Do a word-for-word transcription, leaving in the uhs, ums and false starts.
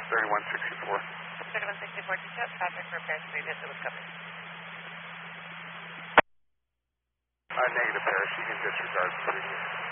thirty-one sixty-four. thirty-one sixty-four, did you have traffic for Paris previously was coming? Uh, negative, Paris. You can disregard previous.